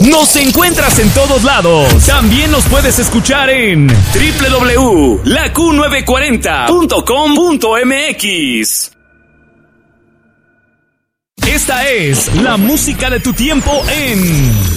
Nos encuentras en todos lados. También nos puedes escuchar en www.laq940.com.mx. Esta es la música de tu tiempo en